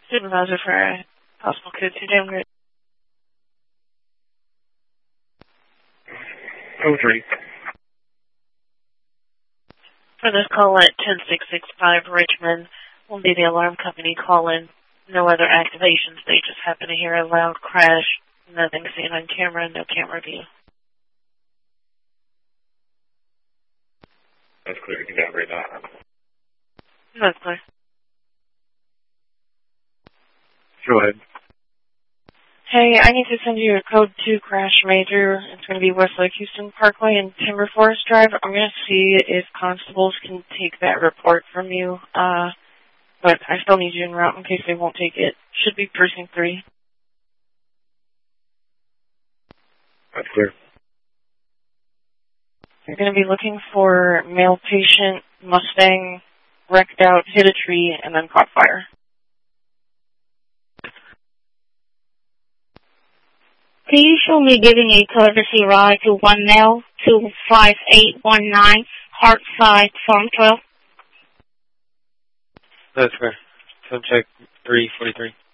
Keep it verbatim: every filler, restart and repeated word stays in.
Supervisor for a possible code two downgrade. Oh three. For this call at ten six six five Richmond, will be the alarm company call-in. No other activations. They just happen to hear a loud crash. Nothing seen on camera, no camera view. That's clear. You can downgrade that. That's clear. Go ahead. Hey, I need to send you a code two crash major. It's going to be Westlake Houston Parkway and Timber Forest Drive. I'm going to see if constables can take that report from you. Uh, but I still need you en route in case they won't take it. Should be precinct three. That's clear. You're going to be looking for male patient, Mustang, wrecked out, hit a tree, and then caught fire. Can you show me giving a courtesy ride to one male, two five eight one nine, Hartside, Farm twelve? That's fair. Subject three forty-three.